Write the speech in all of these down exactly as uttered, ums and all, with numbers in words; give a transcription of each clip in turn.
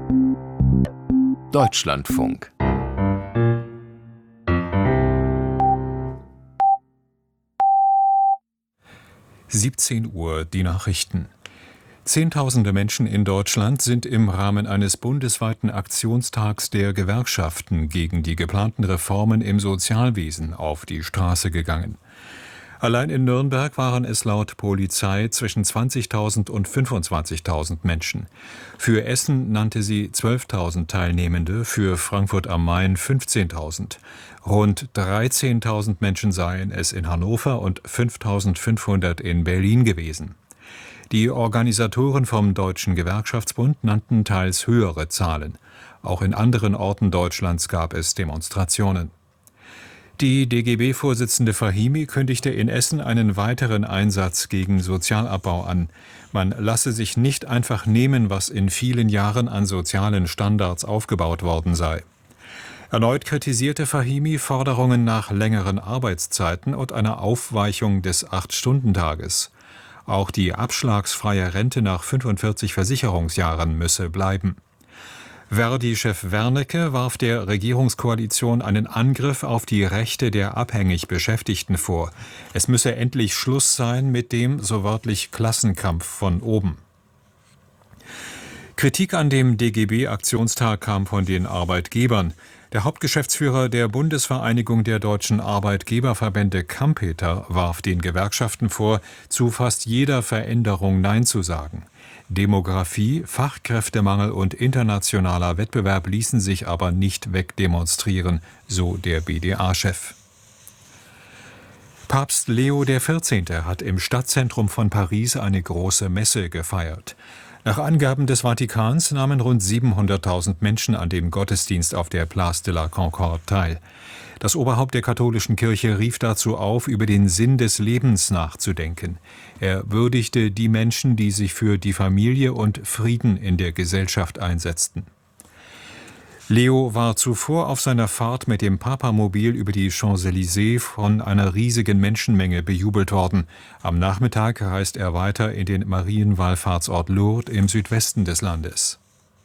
Deutschlandfunk. siebzehn Uhr, die Nachrichten. Zehntausende Menschen in Deutschland sind im Rahmen eines bundesweiten Aktionstags der Gewerkschaften gegen die geplanten Reformen im Sozialwesen auf die Straße gegangen. Allein in Nürnberg waren es laut Polizei zwischen zwanzigtausend und fünfundzwanzigtausend Menschen. Für Essen nannte sie zwölftausend Teilnehmende, für Frankfurt am Main fünfzehntausend. Rund dreizehntausend Menschen seien es in Hannover und fünftausendfünfhundert in Berlin gewesen. Die Organisatoren vom Deutschen Gewerkschaftsbund nannten teils höhere Zahlen. Auch in anderen Orten Deutschlands gab es Demonstrationen. Die D G B-Vorsitzende Fahimi kündigte in Essen einen weiteren Einsatz gegen Sozialabbau an. Man lasse sich nicht einfach nehmen, was in vielen Jahren an sozialen Standards aufgebaut worden sei. Erneut kritisierte Fahimi Forderungen nach längeren Arbeitszeiten und einer Aufweichung des Acht-Stunden-Tages. Auch die abschlagsfreie Rente nach fünfundvierzig Versicherungsjahren müsse bleiben. Verdi-Chef Wernicke warf der Regierungskoalition einen Angriff auf die Rechte der abhängig Beschäftigten vor. Es müsse endlich Schluss sein mit dem, so wörtlich, Klassenkampf von oben. Kritik an dem D G B-Aktionstag kam von den Arbeitgebern. Der Hauptgeschäftsführer der Bundesvereinigung der deutschen Arbeitgeberverbände Kampeter warf den Gewerkschaften vor, zu fast jeder Veränderung Nein zu sagen. Demografie, Fachkräftemangel und internationaler Wettbewerb ließen sich aber nicht wegdemonstrieren, so der B D A-Chef. Papst Leo der Vierzehnte hat im Stadtzentrum von Paris eine große Messe gefeiert. Nach Angaben des Vatikans nahmen rund siebenhunderttausend Menschen an dem Gottesdienst auf der Place de la Concorde teil. Das Oberhaupt der katholischen Kirche rief dazu auf, über den Sinn des Lebens nachzudenken. Er würdigte die Menschen, die sich für die Familie und Frieden in der Gesellschaft einsetzten. Leo war zuvor auf seiner Fahrt mit dem Papamobil über die Champs-Élysées von einer riesigen Menschenmenge bejubelt worden. Am Nachmittag reist er weiter in den Marienwallfahrtsort Lourdes im Südwesten des Landes.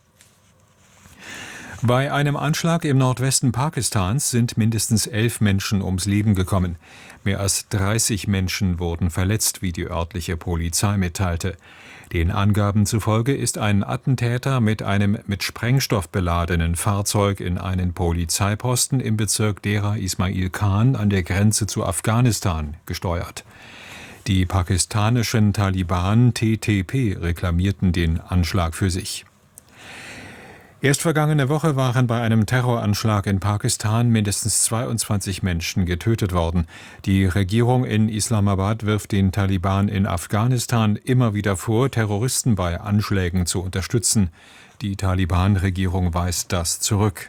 Bei einem Anschlag im Nordwesten Pakistans sind mindestens elf Menschen ums Leben gekommen. Mehr als dreißig Menschen wurden verletzt, wie die örtliche Polizei mitteilte. Den Angaben zufolge ist ein Attentäter mit einem mit Sprengstoff beladenen Fahrzeug in einen Polizeiposten im Bezirk Dera Ismail Khan an der Grenze zu Afghanistan gesteuert. Die pakistanischen Taliban T T P reklamierten den Anschlag für sich. Erst vergangene Woche waren bei einem Terroranschlag in Pakistan mindestens zweiundzwanzig Menschen getötet worden. Die Regierung in Islamabad wirft den Taliban in Afghanistan immer wieder vor, Terroristen bei Anschlägen zu unterstützen. Die Taliban-Regierung weist das zurück.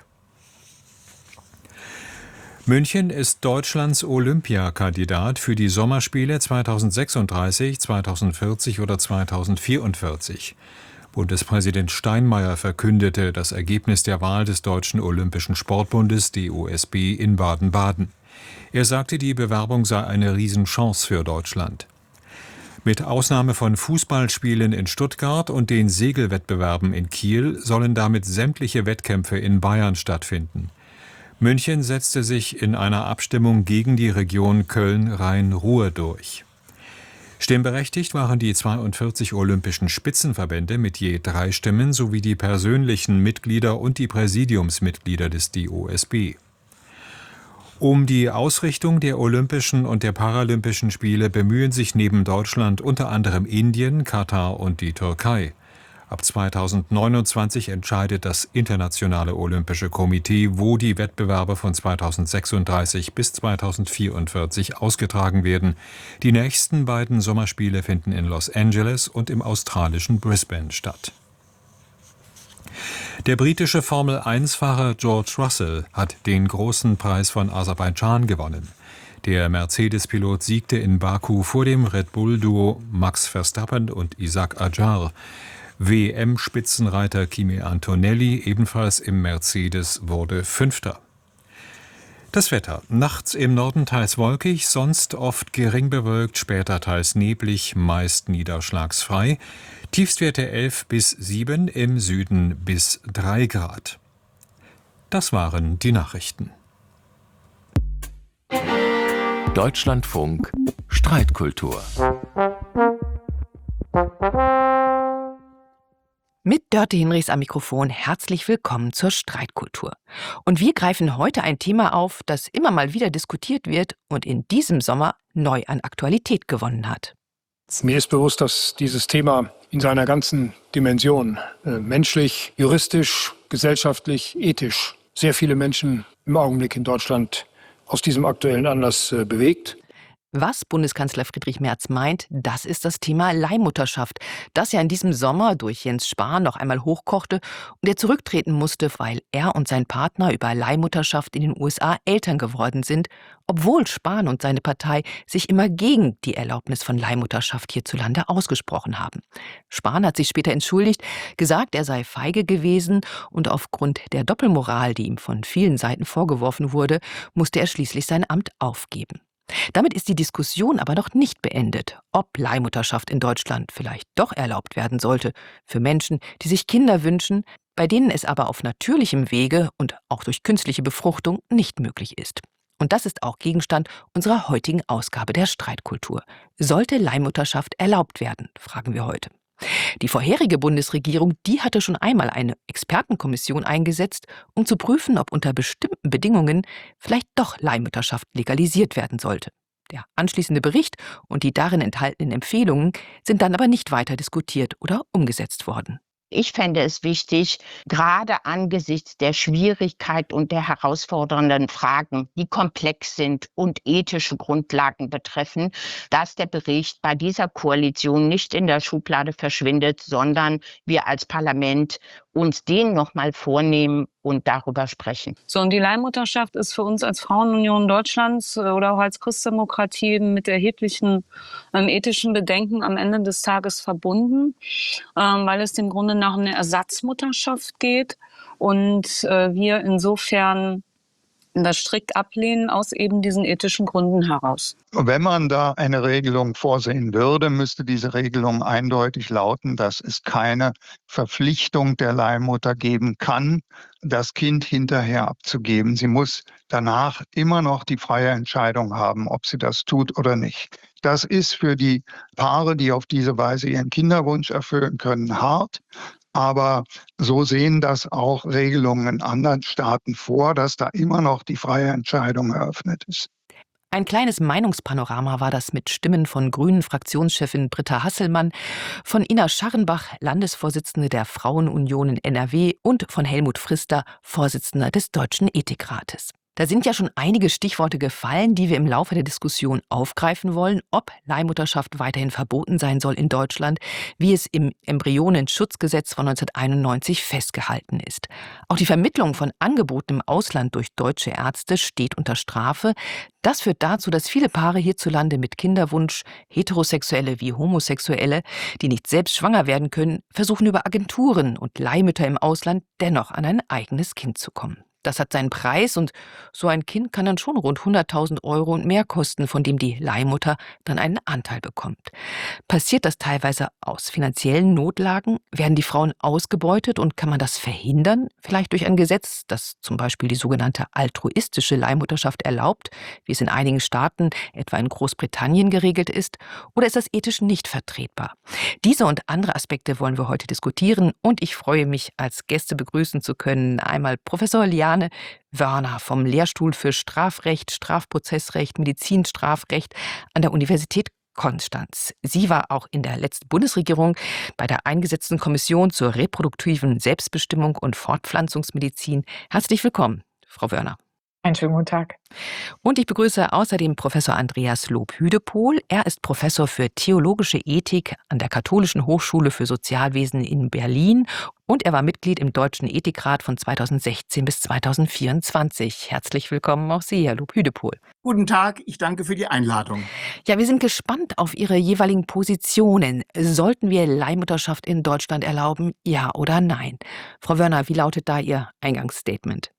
München ist Deutschlands Olympiakandidat für die Sommerspiele zweitausendsechsunddreißig, zweitausendvierzig oder zweitausendvierundvierzig. Bundespräsident Steinmeier verkündete das Ergebnis der Wahl des Deutschen Olympischen Sportbundes D O S B in Baden-Baden. Er sagte, die Bewerbung sei eine Riesenchance für Deutschland. Mit Ausnahme von Fußballspielen in Stuttgart und den Segelwettbewerben in Kiel sollen damit sämtliche Wettkämpfe in Bayern stattfinden. München setzte sich in einer Abstimmung gegen die Region Köln-Rhein-Ruhr durch. Stimmberechtigt waren die zweiundvierzig olympischen Spitzenverbände mit je drei Stimmen sowie die persönlichen Mitglieder und die Präsidiumsmitglieder des D O S B. Um die Ausrichtung der Olympischen und der Paralympischen Spiele bemühen sich neben Deutschland unter anderem Indien, Katar und die Türkei. Ab zweitausendneunundzwanzig entscheidet das Internationale Olympische Komitee, wo die Wettbewerbe von zweitausendsechsunddreißig bis zweitausendvierundvierzig ausgetragen werden. Die nächsten beiden Sommerspiele finden in Los Angeles und im australischen Brisbane statt. Der britische Formel eins Fahrer George Russell hat den großen Preis von Aserbaidschan gewonnen. Der Mercedes-Pilot siegte in Baku vor dem Red Bull-Duo Max Verstappen und Isack Adjar. W M-Spitzenreiter Kimi Antonelli, ebenfalls im Mercedes, wurde Fünfter. Das Wetter. Nachts im Norden teils wolkig, sonst oft gering bewölkt, später teils neblig, meist niederschlagsfrei. Tiefstwerte elf bis sieben, im Süden bis drei Grad. Das waren die Nachrichten. Deutschlandfunk Streitkultur. Mit Dörte Hinrichs am Mikrofon herzlich willkommen zur Streitkultur. Und wir greifen heute ein Thema auf, das immer mal wieder diskutiert wird und in diesem Sommer neu an Aktualität gewonnen hat. Mir ist bewusst, dass dieses Thema in seiner ganzen Dimension, äh, menschlich, juristisch, gesellschaftlich, ethisch, sehr viele Menschen im Augenblick in Deutschland aus diesem aktuellen Anlass äh, bewegt. Was Bundeskanzler Friedrich Merz meint, das ist das Thema Leihmutterschaft, das ja in diesem Sommer durch Jens Spahn noch einmal hochkochte und er zurücktreten musste, weil er und sein Partner über Leihmutterschaft in den U S A Eltern geworden sind, obwohl Spahn und seine Partei sich immer gegen die Erlaubnis von Leihmutterschaft hierzulande ausgesprochen haben. Spahn hat sich später entschuldigt, gesagt, er sei feige gewesen und aufgrund der Doppelmoral, die ihm von vielen Seiten vorgeworfen wurde, musste er schließlich sein Amt aufgeben. Damit ist die Diskussion aber noch nicht beendet, ob Leihmutterschaft in Deutschland vielleicht doch erlaubt werden sollte für Menschen, die sich Kinder wünschen, bei denen es aber auf natürlichem Wege und auch durch künstliche Befruchtung nicht möglich ist. Und das ist auch Gegenstand unserer heutigen Ausgabe der Streitkultur. Sollte Leihmutterschaft erlaubt werden, fragen wir heute. Die vorherige Bundesregierung, die hatte schon einmal eine Expertenkommission eingesetzt, um zu prüfen, ob unter bestimmten Bedingungen vielleicht doch Leihmutterschaft legalisiert werden sollte. Der anschließende Bericht und die darin enthaltenen Empfehlungen sind dann aber nicht weiter diskutiert oder umgesetzt worden. Ich fände es wichtig, gerade angesichts der Schwierigkeit und der herausfordernden Fragen, die komplex sind und ethische Grundlagen betreffen, dass der Bericht bei dieser Koalition nicht in der Schublade verschwindet, sondern wir als Parlament uns den nochmal vornehmen und darüber sprechen. So, und die Leihmutterschaft ist für uns als Frauenunion Deutschlands oder auch als Christdemokratie mit erheblichen ähm, ethischen Bedenken am Ende des Tages verbunden, ähm, weil es im Grunde nach einer Ersatzmutterschaft geht und äh, wir insofern das strikt ablehnen aus eben diesen ethischen Gründen heraus. Wenn man da eine Regelung vorsehen würde, müsste diese Regelung eindeutig lauten, dass es keine Verpflichtung der Leihmutter geben kann, das Kind hinterher abzugeben. Sie muss danach immer noch die freie Entscheidung haben, ob sie das tut oder nicht. Das ist für die Paare, die auf diese Weise ihren Kinderwunsch erfüllen können, hart. Aber so sehen das auch Regelungen in anderen Staaten vor, dass da immer noch die freie Entscheidung eröffnet ist. Ein kleines Meinungspanorama war das mit Stimmen von Grünen-Fraktionschefin Britta Hasselmann, von Ina Scharrenbach, Landesvorsitzende der Frauenunion in N R W und von Helmut Frister, Vorsitzender des Deutschen Ethikrates. Da sind ja schon einige Stichworte gefallen, die wir im Laufe der Diskussion aufgreifen wollen, ob Leihmutterschaft weiterhin verboten sein soll in Deutschland, wie es im Embryonenschutzgesetz von neunzehnhunderteinundneunzig festgehalten ist. Auch die Vermittlung von Angeboten im Ausland durch deutsche Ärzte steht unter Strafe. Das führt dazu, dass viele Paare hierzulande mit Kinderwunsch, Heterosexuelle wie Homosexuelle, die nicht selbst schwanger werden können, versuchen über Agenturen und Leihmütter im Ausland dennoch an ein eigenes Kind zu kommen. Das hat seinen Preis und so ein Kind kann dann schon rund hunderttausend Euro und mehr kosten, von dem die Leihmutter dann einen Anteil bekommt. Passiert das teilweise aus finanziellen Notlagen? Werden die Frauen ausgebeutet und kann man das verhindern? Vielleicht durch ein Gesetz, das zum Beispiel die sogenannte altruistische Leihmutterschaft erlaubt, wie es in einigen Staaten, etwa in Großbritannien, geregelt ist? Oder ist das ethisch nicht vertretbar? Diese und andere Aspekte wollen wir heute diskutieren und ich freue mich, als Gäste begrüßen zu können, einmal Professor Liane Wörner vom Lehrstuhl für Strafrecht, Strafprozessrecht, Medizinstrafrecht an der Universität Konstanz. Sie war auch in der letzten Bundesregierung bei der eingesetzten Kommission zur reproduktiven Selbstbestimmung und Fortpflanzungsmedizin. Herzlich willkommen, Frau Wörner. Einen schönen guten Tag. Und ich begrüße außerdem Professor Andreas Lob-Hüdepohl. Er ist Professor für Theologische Ethik an der Katholischen Hochschule für Sozialwesen in Berlin und er war Mitglied im Deutschen Ethikrat von zweitausendsechzehn bis zweitausendvierundzwanzig. Herzlich willkommen auch Sie, Herr Lob-Hüdepohl. Guten Tag, ich danke für die Einladung. Ja, wir sind gespannt auf Ihre jeweiligen Positionen. Sollten wir Leihmutterschaft in Deutschland erlauben, ja oder nein? Frau Wörner, wie lautet da Ihr Eingangsstatement?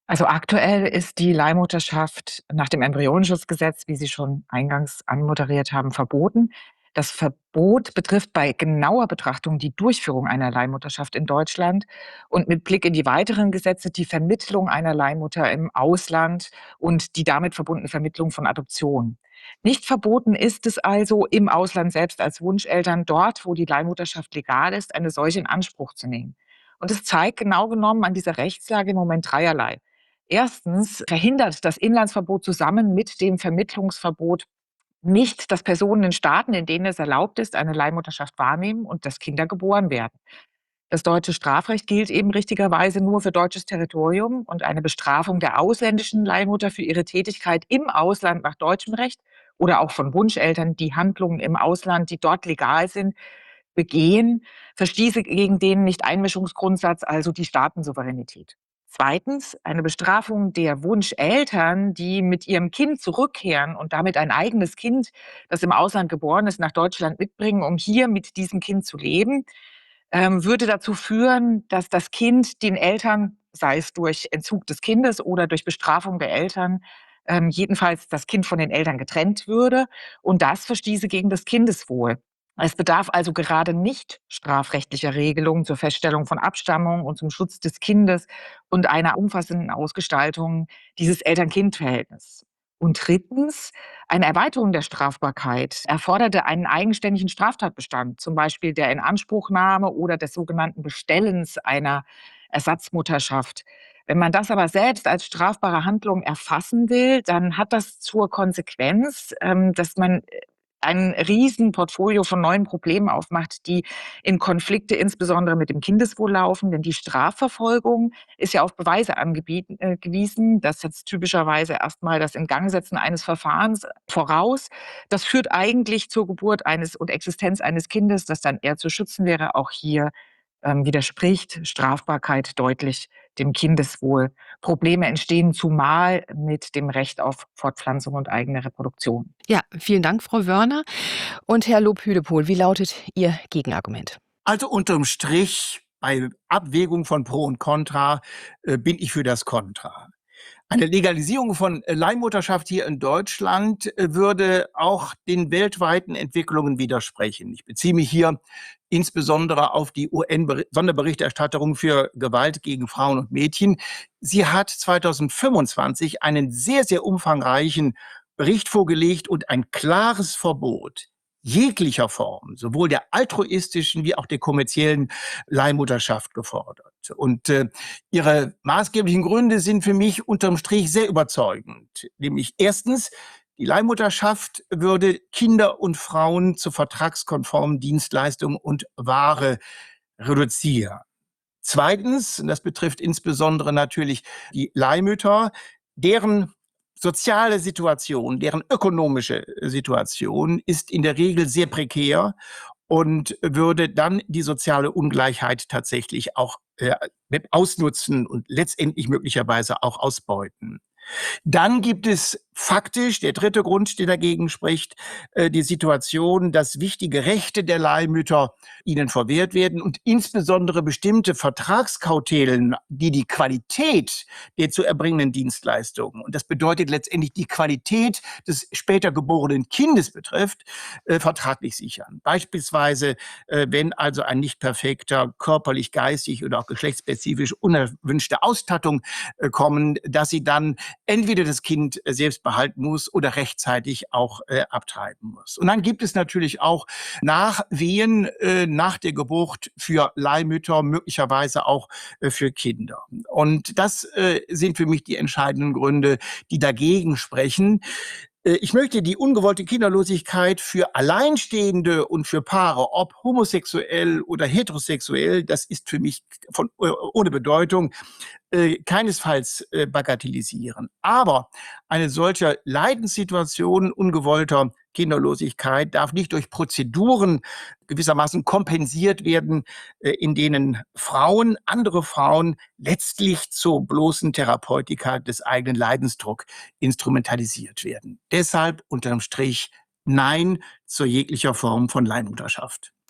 Also aktuell ist die Leihmutterschaft nach dem Embryonenschutzgesetz, wie Sie schon eingangs anmoderiert haben, verboten. Das Verbot betrifft bei genauer Betrachtung die Durchführung einer Leihmutterschaft in Deutschland und mit Blick in die weiteren Gesetze die Vermittlung einer Leihmutter im Ausland und die damit verbundene Vermittlung von Adoption. Nicht verboten ist es also, im Ausland selbst als Wunscheltern, dort, wo die Leihmutterschaft legal ist, eine solche in Anspruch zu nehmen. Und es zeigt genau genommen an dieser Rechtslage im Moment dreierlei. Erstens verhindert das Inlandsverbot zusammen mit dem Vermittlungsverbot nicht, dass Personen in Staaten, in denen es erlaubt ist, eine Leihmutterschaft wahrnehmen und dass Kinder geboren werden. Das deutsche Strafrecht gilt eben richtigerweise nur für deutsches Territorium und eine Bestrafung der ausländischen Leihmutter für ihre Tätigkeit im Ausland nach deutschem Recht oder auch von Wunscheltern, die Handlungen im Ausland, die dort legal sind, begehen, verstieße gegen den Nichteinmischungsgrundsatz, also die Staatensouveränität. Zweitens, eine Bestrafung der Wunscheltern, die mit ihrem Kind zurückkehren und damit ein eigenes Kind, das im Ausland geboren ist, nach Deutschland mitbringen, um hier mit diesem Kind zu leben, ähm, würde dazu führen, dass das Kind den Eltern, sei es durch Entzug des Kindes oder durch Bestrafung der Eltern, ähm, jedenfalls das Kind von den Eltern getrennt würde. Und das verstieße gegen das Kindeswohl. Es bedarf also gerade nicht strafrechtlicher Regelungen zur Feststellung von Abstammung und zum Schutz des Kindes und einer umfassenden Ausgestaltung dieses Eltern-Kind-Verhältnisses. Und drittens, eine Erweiterung der Strafbarkeit erforderte einen eigenständigen Straftatbestand, zum Beispiel der Inanspruchnahme oder des sogenannten Bestellens einer Ersatzmutterschaft. Wenn man das aber selbst als strafbare Handlung erfassen will, dann hat das zur Konsequenz, ähm, dass man ein Riesenportfolio von neuen Problemen aufmacht, die in Konflikte insbesondere mit dem Kindeswohl laufen. Denn die Strafverfolgung ist ja auf Beweise angewiesen. Das setzt typischerweise erstmal das Ingangsetzen eines Verfahrens voraus. Das führt eigentlich zur Geburt eines und Existenz eines Kindes, das dann eher zu schützen wäre. Auch hier ähm, widerspricht Strafbarkeit deutlich dem Kindeswohl. Probleme entstehen zumal mit dem Recht auf Fortpflanzung und eigene Reproduktion. Ja, vielen Dank, Frau Wörner. Und Herr Lobhüdepohl, wie lautet Ihr Gegenargument? Also unterm Strich, bei Abwägung von Pro und Contra, äh, bin ich für das Contra. Eine Legalisierung von Leihmutterschaft hier in Deutschland äh, würde auch den weltweiten Entwicklungen widersprechen. Ich beziehe mich hier insbesondere auf die U N-Sonderberichterstattung für Gewalt gegen Frauen und Mädchen. Sie hat zweitausendfünfundzwanzig einen sehr, sehr umfangreichen Bericht vorgelegt und ein klares Verbot jeglicher Form, sowohl der altruistischen wie auch der kommerziellen Leihmutterschaft gefordert. Und äh, ihre maßgeblichen Gründe sind für mich unterm Strich sehr überzeugend. Nämlich erstens, die Leihmutterschaft würde Kinder und Frauen zu vertragskonformen Dienstleistungen und Ware reduzieren. Zweitens, und das betrifft insbesondere natürlich die Leihmütter, deren soziale Situation, deren ökonomische Situation ist in der Regel sehr prekär und würde dann die soziale Ungleichheit tatsächlich auch äh, ausnutzen und letztendlich möglicherweise auch ausbeuten. Dann gibt es faktisch, der dritte Grund, der dagegen spricht, äh, die Situation, dass wichtige Rechte der Leihmütter ihnen verwehrt werden und insbesondere bestimmte Vertragskautelen, die die Qualität der zu erbringenden Dienstleistungen, und das bedeutet letztendlich die Qualität des später geborenen Kindes betrifft, äh, vertraglich sichern. Beispielsweise, äh, wenn also ein nicht perfekter, körperlich, geistig oder auch geschlechtsspezifisch unerwünschte Ausstattung äh, kommen, dass sie dann entweder das Kind äh, selbst behalten muss oder rechtzeitig auch äh, abtreiben muss. Und dann gibt es natürlich auch Nachwehen äh, nach der Geburt für Leihmütter, möglicherweise auch äh, für Kinder. Und das äh, sind für mich die entscheidenden Gründe, die dagegen sprechen. Äh, Ich möchte die ungewollte Kinderlosigkeit für Alleinstehende und für Paare, ob homosexuell oder heterosexuell, das ist für mich von, äh, ohne Bedeutung, äh, keinesfalls äh, bagatellisieren. Aber eine solche Leidenssituation ungewollter Kinderlosigkeit darf nicht durch Prozeduren gewissermaßen kompensiert werden, äh, in denen Frauen, andere Frauen letztlich zur bloßen Therapeutika des eigenen Leidensdruck instrumentalisiert werden. Deshalb unterm Strich Nein zu jeglicher Form von Leihmutterschaft.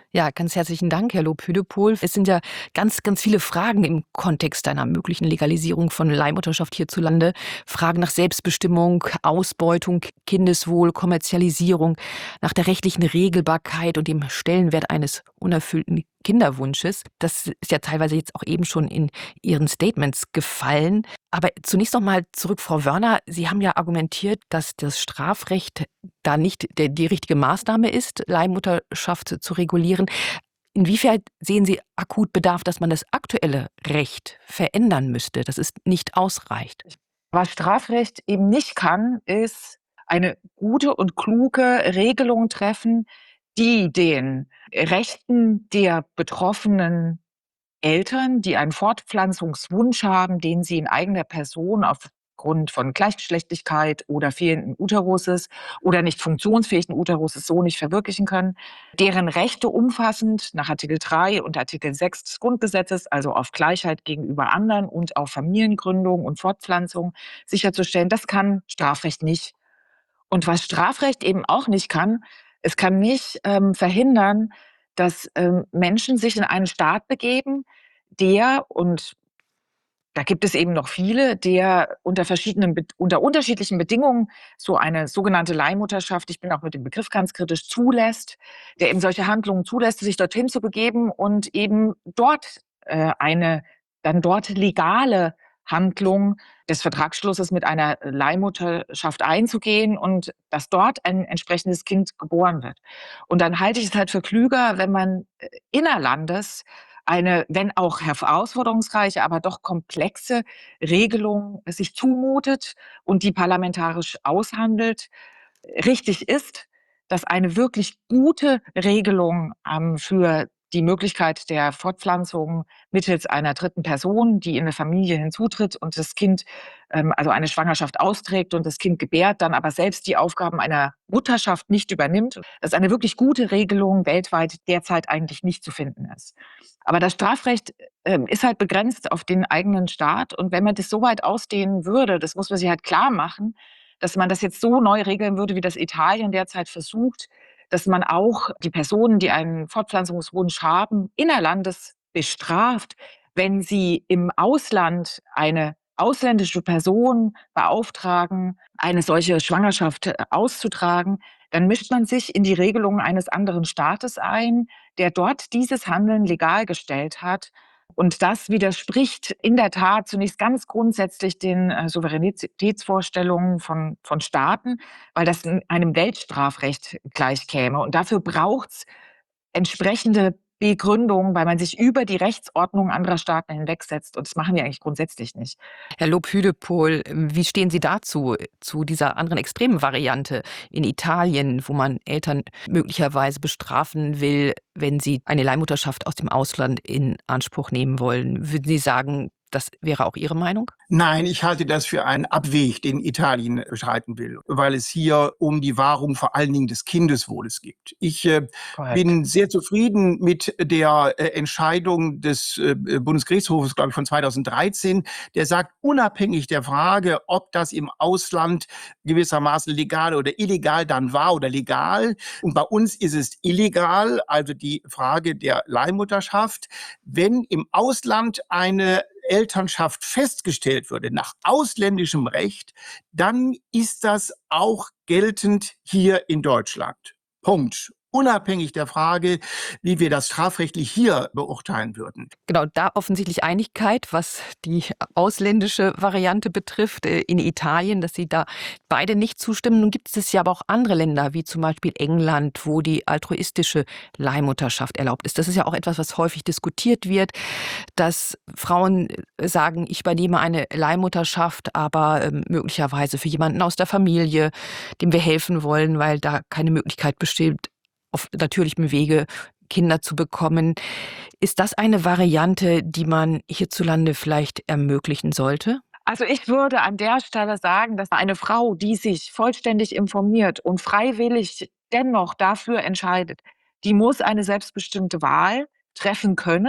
Ja, ganz herzlichen Dank, Herr Lobhüdepohl. Es sind ja ganz, ganz viele Fragen im Kontext einer möglichen Legalisierung von Leihmutterschaft hierzulande. Fragen nach Selbstbestimmung, Ausbeutung, Kindeswohl, Kommerzialisierung, nach der rechtlichen Regelbarkeit und dem Stellenwert eines unerfüllten Kinderwunsches. Das ist ja teilweise jetzt auch eben schon in Ihren Statements gefallen. Aber zunächst noch mal zurück, Frau Wörner. Sie haben ja argumentiert, dass das Strafrecht da nicht der, die richtige Maßnahme ist, Leihmutterschaft zu regulieren. Inwiefern sehen Sie akut Bedarf, dass man das aktuelle Recht verändern müsste, dass es nicht ausreicht? Was Strafrecht eben nicht kann, ist eine gute und kluge Regelung treffen, die den Rechten der betroffenen Eltern, die einen Fortpflanzungswunsch haben, den sie in eigener Person aufgrund von Gleichgeschlechtlichkeit oder fehlenden Uteruses oder nicht funktionsfähigen Uteruses so nicht verwirklichen können, deren Rechte umfassend nach Artikel drei und Artikel sechs des Grundgesetzes, also auf Gleichheit gegenüber anderen und auf Familiengründung und Fortpflanzung sicherzustellen, das kann Strafrecht nicht. Und was Strafrecht eben auch nicht kann, es kann nicht ähm, verhindern, dass ähm, Menschen sich in einen Staat begeben, der, und da gibt es eben noch viele, der unter verschiedenen, unter unterschiedlichen Bedingungen so eine sogenannte Leihmutterschaft, ich bin auch mit dem Begriff ganz kritisch, zulässt, der eben solche Handlungen zulässt, sich dorthin zu begeben und eben dort äh, eine, dann dort legale Handlung des Vertragsschlusses mit einer Leihmutterschaft einzugehen und dass dort ein entsprechendes Kind geboren wird. Und dann halte ich es halt für klüger, wenn man innerlandes eine, wenn auch herausforderungsreiche, aber doch komplexe Regelung sich zumutet und die parlamentarisch aushandelt. Richtig ist, dass eine wirklich gute Regelung ähm, für die Möglichkeit der Fortpflanzung mittels einer dritten Person, die in eine Familie hinzutritt und das Kind, ähm, also eine Schwangerschaft austrägt und das Kind gebärt, dann aber selbst die Aufgaben einer Mutterschaft nicht übernimmt. Das ist eine wirklich gute Regelung, weltweit derzeit eigentlich nicht zu finden ist. Aber das Strafrecht ähm, ist halt begrenzt auf den eigenen Staat. Und wenn man das so weit ausdehnen würde, das muss man sich halt klar machen, dass man das jetzt so neu regeln würde, wie das Italien derzeit versucht, dass man auch die Personen, die einen Fortpflanzungswunsch haben, innerlandes bestraft, wenn sie im Ausland eine ausländische Person beauftragen, eine solche Schwangerschaft auszutragen, dann mischt man sich in die Regelungen eines anderen Staates ein, der dort dieses Handeln legal gestellt hat. Und das widerspricht in der Tat zunächst ganz grundsätzlich den äh, Souveränitätsvorstellungen von, von Staaten, weil das in einem Weltstrafrecht gleichkäme. Und dafür braucht es entsprechende Begründungen, weil man sich über die Rechtsordnung anderer Staaten hinwegsetzt. Und das machen wir eigentlich grundsätzlich nicht. Herr Lobhüdepohl, wie stehen Sie dazu, zu dieser anderen extremen Variante in Italien, wo man Eltern möglicherweise bestrafen will, wenn sie eine Leihmutterschaft aus dem Ausland in Anspruch nehmen wollen? Würden Sie sagen, das wäre auch Ihre Meinung? Nein, ich halte das für einen Abweg, den Italien beschreiten will, weil es hier um die Wahrung vor allen Dingen des Kindeswohles geht. Ich äh, bin sehr zufrieden mit der äh, Entscheidung des äh, Bundesgerichtshofes, glaube ich, von zweitausenddreizehn, der sagt, unabhängig der Frage, ob das im Ausland gewissermaßen legal oder illegal dann war oder legal, und bei uns ist es illegal, also die Frage der Leihmutterschaft, wenn im Ausland eine Elternschaft festgestellt würde nach ausländischem Recht, dann ist das auch geltend hier in Deutschland. Punkt. Unabhängig der Frage, wie wir das strafrechtlich hier beurteilen würden. Genau, da offensichtlich Einigkeit, was die ausländische Variante betrifft in Italien, dass Sie da beide nicht zustimmen. Nun gibt es ja aber auch andere Länder, wie zum Beispiel England, wo die altruistische Leihmutterschaft erlaubt ist. Das ist ja auch etwas, was häufig diskutiert wird, dass Frauen sagen, ich übernehme eine Leihmutterschaft, aber ähm, möglicherweise für jemanden aus der Familie, dem wir helfen wollen, weil da keine Möglichkeit besteht, auf natürlichem Wege Kinder zu bekommen. Ist das eine Variante, die man hierzulande vielleicht ermöglichen sollte? Also ich würde an der Stelle sagen, dass eine Frau, die sich vollständig informiert und freiwillig dennoch dafür entscheidet, die muss eine selbstbestimmte Wahl treffen können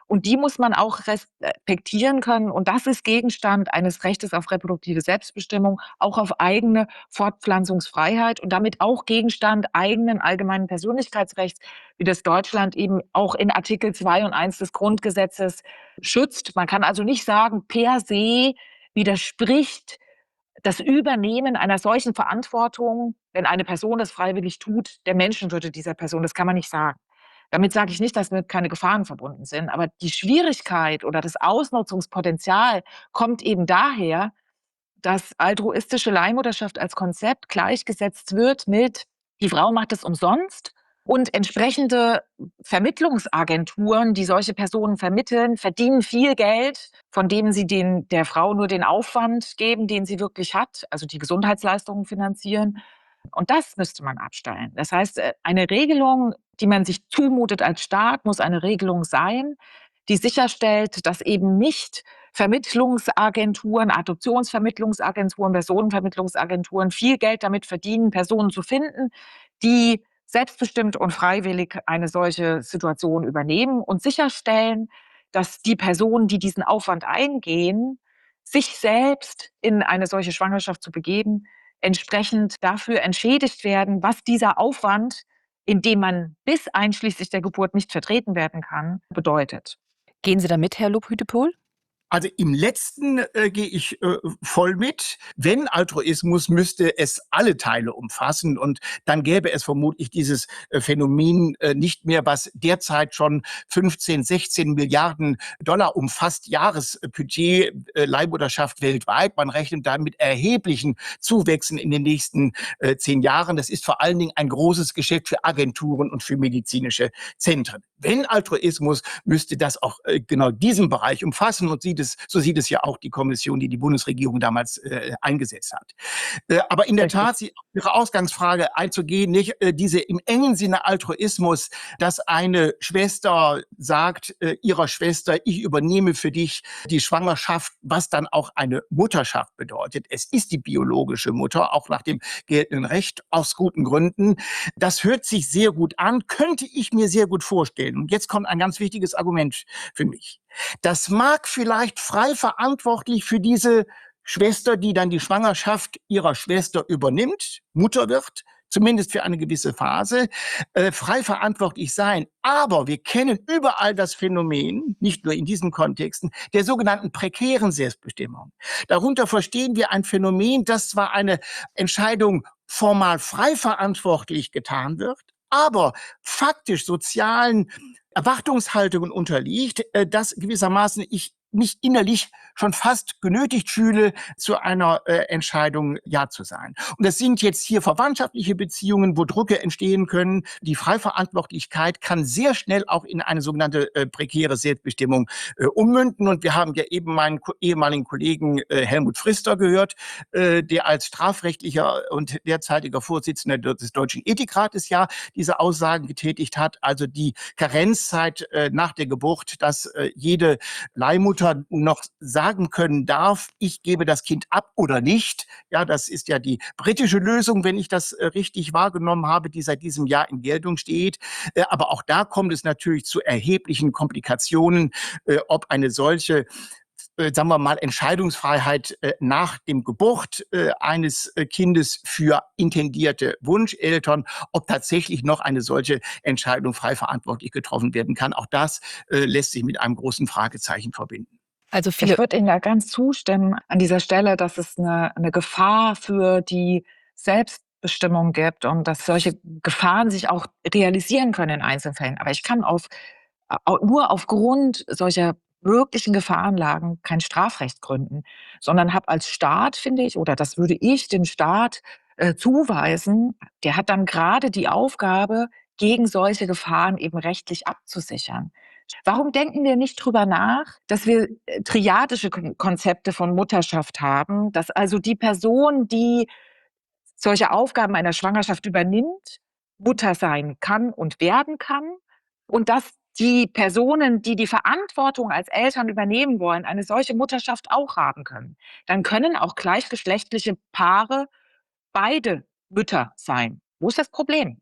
Und die muss man auch respektieren können. Und das ist Gegenstand eines Rechtes auf reproduktive Selbstbestimmung, auch auf eigene Fortpflanzungsfreiheit und damit auch Gegenstand eigenen allgemeinen Persönlichkeitsrechts, wie das Deutschland eben auch in Artikel zwei und eins des Grundgesetzes schützt. Man kann also nicht sagen, per se widerspricht das Übernehmen einer solchen Verantwortung, wenn eine Person das freiwillig tut, der Menschenwürde dieser Person. Das kann man nicht sagen. Damit sage ich nicht, dass damit keine Gefahren verbunden sind, aber die Schwierigkeit oder das Ausnutzungspotenzial kommt eben daher, dass altruistische Leihmutterschaft als Konzept gleichgesetzt wird mit, die Frau macht es umsonst und entsprechende Vermittlungsagenturen, die solche Personen vermitteln, verdienen viel Geld, von dem sie den, der Frau nur den Aufwand geben, den sie wirklich hat, also die Gesundheitsleistungen finanzieren. Und das müsste man abstellen. Das heißt, eine Regelung, die man sich zumutet als Staat, muss eine Regelung sein, die sicherstellt, dass eben nicht Vermittlungsagenturen, Adoptionsvermittlungsagenturen, Personenvermittlungsagenturen viel Geld damit verdienen, Personen zu finden, die selbstbestimmt und freiwillig eine solche Situation übernehmen und sicherstellen, dass die Personen, die diesen Aufwand eingehen, sich selbst in eine solche Schwangerschaft zu begeben, entsprechend dafür entschädigt werden, was dieser Aufwand, in dem man bis einschließlich der Geburt nicht vertreten werden kann, bedeutet. Gehen Sie da mit, Herr Lobhüte-Pohl? Also im Letzten äh, gehe ich äh, voll mit. Wenn Altruismus, müsste es alle Teile umfassen und dann gäbe es vermutlich dieses äh, Phänomen äh, nicht mehr, was derzeit schon fünfzehn, sechzehn Milliarden Dollar umfasst, Jahresbudget äh, Leihmutterschaft weltweit. Man rechnet da mit erheblichen Zuwächsen in den nächsten äh, zehn Jahren. Das ist vor allen Dingen ein großes Geschäft für Agenturen und für medizinische Zentren. Wenn Altruismus, müsste das auch äh, genau diesen Bereich umfassen und sieht es, so sieht es ja auch die Kommission, die die Bundesregierung damals äh, eingesetzt hat. Äh, aber in der Richtig. Tat, Sie, Ihre Ausgangsfrage einzugehen, nicht äh, diese im engen Sinne Altruismus, dass eine Schwester sagt äh, ihrer Schwester, ich übernehme für dich die Schwangerschaft, was dann auch eine Mutterschaft bedeutet. Es ist die biologische Mutter, auch nach dem geltenden Recht, aus guten Gründen. Das hört sich sehr gut an, könnte ich mir sehr gut vorstellen. Und jetzt kommt ein ganz wichtiges Argument für mich. Das mag vielleicht frei verantwortlich für diese Schwester, die dann die Schwangerschaft ihrer Schwester übernimmt, Mutter wird, zumindest für eine gewisse Phase, äh, frei verantwortlich sein. Aber wir kennen überall das Phänomen, nicht nur in diesen Kontexten, der sogenannten prekären Selbstbestimmung. Darunter verstehen wir ein Phänomen, dass zwar eine Entscheidung formal frei verantwortlich getan wird, aber faktisch sozialen Erwartungshaltungen unterliegt, äh, dass gewissermaßen ich mich innerlich schon fast genötigt fühle, zu einer äh, Entscheidung Ja zu sein. Und das sind jetzt hier verwandtschaftliche Beziehungen, wo Drücke entstehen können. Die Freiverantwortlichkeit kann sehr schnell auch in eine sogenannte äh, prekäre Selbstbestimmung äh, ummünden. Und wir haben ja eben meinen ko- ehemaligen Kollegen äh, Helmut Frister gehört, äh, der als strafrechtlicher und derzeitiger Vorsitzender des Deutschen Ethikrates ja diese Aussagen getätigt hat. Also die Karenzzeit äh, nach der Geburt, dass äh, jede Leihmutter noch sagen können darf, ich gebe das Kind ab oder nicht. Ja, das ist ja die britische Lösung, wenn ich das äh, richtig wahrgenommen habe, die seit diesem Jahr in Geltung steht. Äh, aber auch da kommt es natürlich zu erheblichen Komplikationen, äh, ob eine solche äh, sagen wir mal, Entscheidungsfreiheit äh, nach dem Geburt äh, eines äh, Kindes für intendierte Wunscheltern, ob tatsächlich noch eine solche Entscheidung frei verantwortlich getroffen werden kann. Auch das äh, lässt sich mit einem großen Fragezeichen verbinden. Also viele Ich würde Ihnen da ganz zustimmen an dieser Stelle, dass es eine, eine Gefahr für die Selbstbestimmung gibt und dass solche Gefahren sich auch realisieren können in Einzelfällen. Aber ich kann auf, au- nur aufgrund solcher wirklichen Gefahrenlagen kein Strafrecht gründen, sondern habe als Staat, finde ich, oder das würde ich dem Staat äh, zuweisen, der hat dann gerade die Aufgabe, gegen solche Gefahren eben rechtlich abzusichern. Warum denken wir nicht drüber nach, dass wir äh, triadische Kon Konzepte von Mutterschaft haben, dass also die Person, die solche Aufgaben einer Schwangerschaft übernimmt, Mutter sein kann und werden kann und dass die Personen, die die Verantwortung als Eltern übernehmen wollen, eine solche Mutterschaft auch haben können. Dann können auch gleichgeschlechtliche Paare beide Mütter sein. Wo ist das Problem?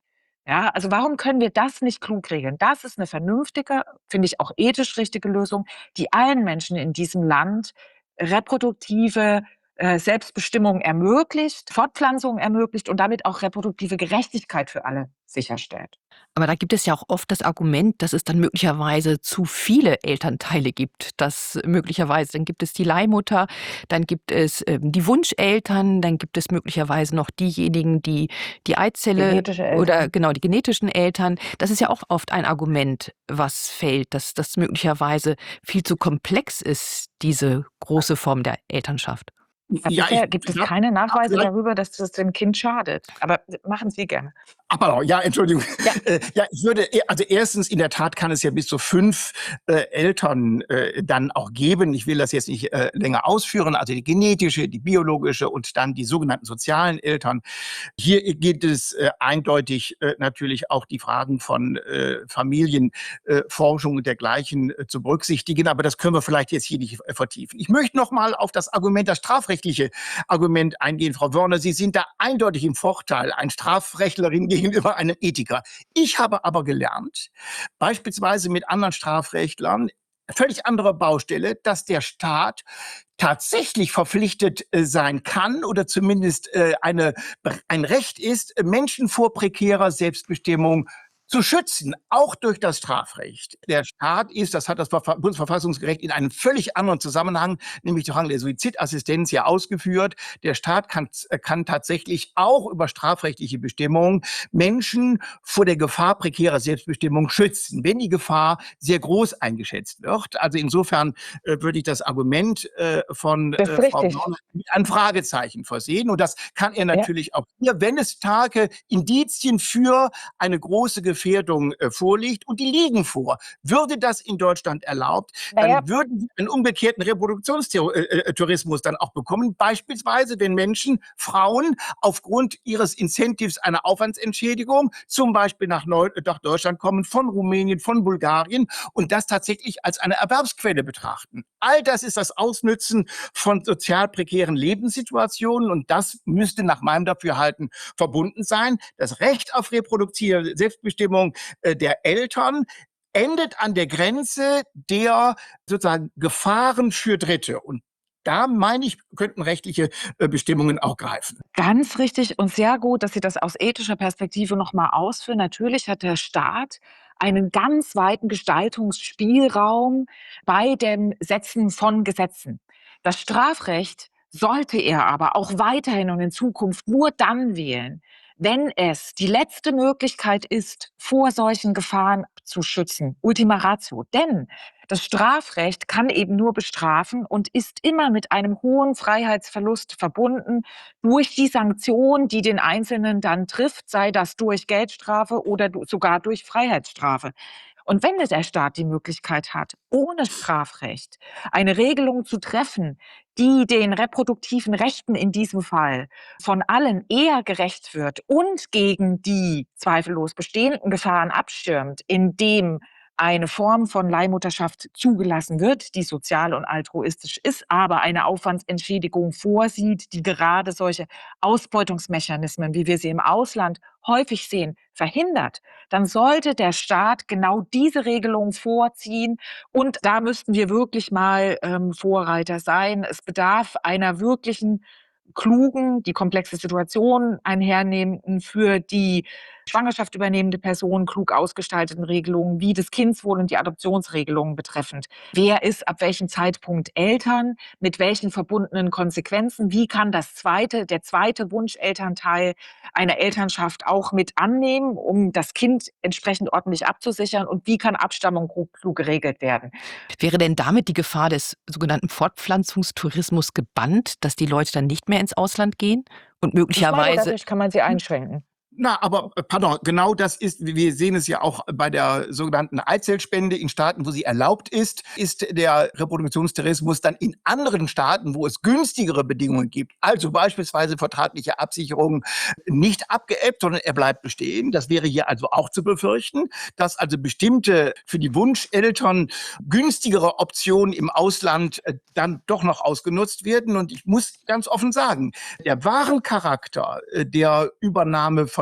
Ja, also warum können wir das nicht klug regeln? Das ist eine vernünftige, finde ich auch ethisch richtige Lösung, die allen Menschen in diesem Land reproduktive äh, Selbstbestimmung ermöglicht, Fortpflanzung ermöglicht und damit auch reproduktive Gerechtigkeit für alle sicherstellt. Aber da gibt es ja auch oft das Argument, dass es dann möglicherweise zu viele Elternteile gibt. Dass möglicherweise, dann gibt es die Leihmutter, dann gibt es ähm, die Wunscheltern, dann gibt es möglicherweise noch diejenigen, die die Eizelle Genetische Eltern. oder genau die genetischen Eltern. Das ist ja auch oft ein Argument, was fällt, dass das möglicherweise viel zu komplex ist, diese große Form der Elternschaft. Ja, Ja, bisher ich, gibt es ja, keine Nachweise vielleicht- darüber, dass das dem Kind schadet. Aber machen Sie gerne. Ah, pardon, ja, Entschuldigung. Ja. Äh, ja, ich würde, e- also erstens, in der Tat kann es ja bis zu fünf äh, Eltern äh, dann auch geben. Ich will das jetzt nicht äh, länger ausführen. Also die genetische, die biologische und dann die sogenannten sozialen Eltern. Hier geht es äh, eindeutig äh, natürlich auch die Fragen von äh, Familienforschung und dergleichen äh, zu berücksichtigen. Aber das können wir vielleicht jetzt hier nicht äh, vertiefen. Ich möchte noch mal auf das Argument, das strafrechtliche Argument eingehen, Frau Wörner. Sie sind da eindeutig im Vorteil, ein Strafrechtlerin gegenüber einem Ethiker. Ich habe aber gelernt, beispielsweise mit anderen Strafrechtlern, völlig andere Baustelle, dass der Staat tatsächlich verpflichtet äh, sein kann oder zumindest äh, eine, ein Recht ist, äh, Menschen vor prekärer Selbstbestimmung zu schützen, auch durch das Strafrecht. Der Staat ist, das hat das Verfa- Bundesverfassungsgericht in einem völlig anderen Zusammenhang, nämlich durch der Suizidassistenz ja ausgeführt. Der Staat kann, kann tatsächlich auch über strafrechtliche Bestimmungen Menschen vor der Gefahr prekärer Selbstbestimmung schützen, wenn die Gefahr sehr groß eingeschätzt wird. Also insofern äh, würde ich das Argument äh, von Das ist äh, Frau richtig. Wörner mit einem Fragezeichen versehen. Und das kann er natürlich auch hier, wenn es starke Indizien für eine große Gefährdung äh, vorliegt, und die liegen vor. Würde das in Deutschland erlaubt, Naja. dann würden wir einen umgekehrten Reproduktionstourismus dann auch bekommen. Beispielsweise, wenn Menschen, Frauen, aufgrund ihres Incentives einer Aufwandsentschädigung zum Beispiel nach, Neu nach Deutschland kommen, von Rumänien, von Bulgarien, und das tatsächlich als eine Erwerbsquelle betrachten. All das ist das Ausnützen von sozial prekären Lebenssituationen, und das müsste nach meinem Dafürhalten verbunden sein. Das Recht auf reproduktive Selbstbestimmung äh, der Eltern endet an der Grenze der sozusagen Gefahren für Dritte. Und da, meine ich, könnten rechtliche äh, Bestimmungen auch greifen. Ganz richtig und sehr gut, dass Sie das aus ethischer Perspektive noch mal ausführen. Natürlich hat der Staat einen ganz weiten Gestaltungsspielraum bei dem Setzen von Gesetzen. Das Strafrecht sollte er aber auch weiterhin und in Zukunft nur dann wählen, wenn es die letzte Möglichkeit ist, vor solchen Gefahren zu schützen. Ultima Ratio. Denn das Strafrecht kann eben nur bestrafen und ist immer mit einem hohen Freiheitsverlust verbunden durch die Sanktion, die den Einzelnen dann trifft, sei das durch Geldstrafe oder du- sogar durch Freiheitsstrafe. Und wenn der Staat die Möglichkeit hat, ohne Strafrecht eine Regelung zu treffen, die den reproduktiven Rechten in diesem Fall von allen eher gerecht wird und gegen die zweifellos bestehenden Gefahren abschirmt, indem eine Form von Leihmutterschaft zugelassen wird, die sozial und altruistisch ist, aber eine Aufwandsentschädigung vorsieht, die gerade solche Ausbeutungsmechanismen, wie wir sie im Ausland häufig sehen, verhindert, dann sollte der Staat genau diese Regelung vorziehen. Und da müssten wir wirklich mal ähm, Vorreiter sein. Es bedarf einer wirklichen klugen, die komplexe Situation einhernehmenden, für die Schwangerschaft übernehmende Person klug ausgestalteten Regelungen wie das Kindswohl und die Adoptionsregelungen betreffend. Wer ist ab welchem Zeitpunkt Eltern, mit welchen verbundenen Konsequenzen? Wie kann das zweite, der zweite Wunschelternteil einer Elternschaft auch mit annehmen, um das Kind entsprechend ordentlich abzusichern? Und wie kann Abstammung klug, klug geregelt werden? Wäre denn damit die Gefahr des sogenannten Fortpflanzungstourismus gebannt, dass die Leute dann nicht mehr ins Ausland gehen und Ich meine, möglicherweise dadurch kann man sie einschränken. Na, aber äh, pardon, genau das ist, wir sehen es ja auch bei der sogenannten Eizellspende in Staaten, wo sie erlaubt ist, ist der Reproduktionstourismus dann in anderen Staaten, wo es günstigere Bedingungen gibt, also beispielsweise vertragliche Absicherungen, nicht abgeebbt, sondern er bleibt bestehen. Das wäre hier also auch zu befürchten, dass also bestimmte für die Wunscheltern günstigere Optionen im Ausland äh, dann doch noch ausgenutzt werden. Und ich muss ganz offen sagen, der wahren Charakter äh, der Übernahme von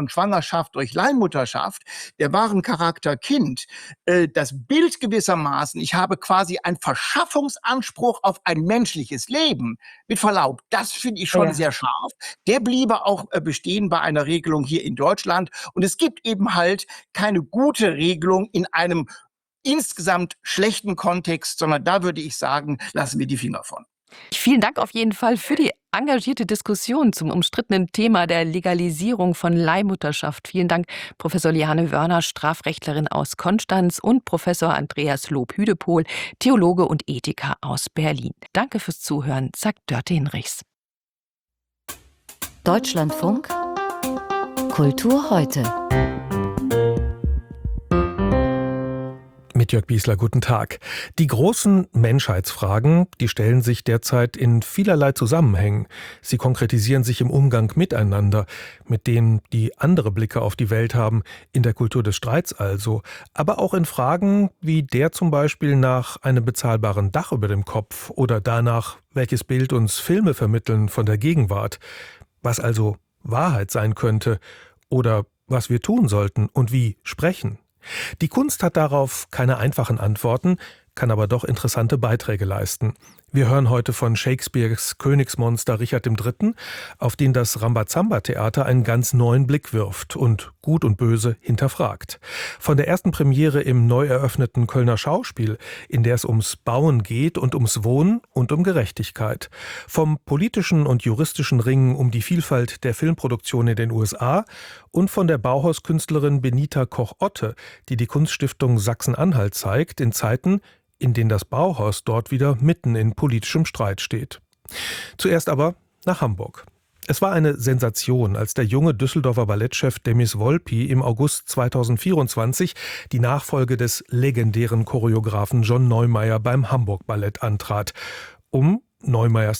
von Schwangerschaft durch Leihmutterschaft, der wahren Charakter Kind, äh, das Bild gewissermaßen, ich habe quasi einen Verschaffungsanspruch auf ein menschliches Leben, mit Verlaub, das finde ich schon Ja. sehr scharf. Der bliebe auch äh, bestehen bei einer Regelung hier in Deutschland. Und es gibt eben halt keine gute Regelung in einem insgesamt schlechten Kontext, sondern da würde ich sagen, lassen wir die Finger von. Vielen Dank auf jeden Fall für die engagierte Diskussion zum umstrittenen Thema der Legalisierung von Leihmutterschaft. Vielen Dank, Professor Liane Wörner, Strafrechtlerin aus Konstanz, und Professor Andreas Lob-Hüdepohl, Theologe und Ethiker aus Berlin. Danke fürs Zuhören, sagt Dörte Hinrichs. Deutschlandfunk Kultur heute. Mit Jörg Biesler, guten Tag. Die großen Menschheitsfragen, die stellen sich derzeit in vielerlei Zusammenhängen. Sie konkretisieren sich im Umgang miteinander, mit denen, die andere Blicke auf die Welt haben, in der Kultur des Streits also, aber auch in Fragen wie der zum Beispiel nach einem bezahlbaren Dach über dem Kopf oder danach, welches Bild uns Filme vermitteln von der Gegenwart, was also Wahrheit sein könnte oder was wir tun sollten und wie sprechen. Die Kunst hat darauf keine einfachen Antworten, kann aber doch interessante Beiträge leisten. Wir hören heute von Shakespeares Königsmonster Richard der Dritte., auf den das Rambazamba-Theater einen ganz neuen Blick wirft und Gut und Böse hinterfragt. Von der ersten Premiere im neu eröffneten Kölner Schauspiel, in der es ums Bauen geht und ums Wohnen und um Gerechtigkeit. Vom politischen und juristischen Ringen um die Vielfalt der Filmproduktion in den U S A und von der Bauhauskünstlerin Benita Koch-Otte, die die Kunststiftung Sachsen-Anhalt zeigt, in Zeiten, in denen das Bauhaus dort wieder mitten in politischem Streit steht. Zuerst aber nach Hamburg. Es war eine Sensation, als der junge Düsseldorfer Ballettchef Demis Volpi im August zweitausendvierundzwanzig die Nachfolge des legendären Choreografen John Neumeier beim Hamburg Ballett antrat, um Neumeiers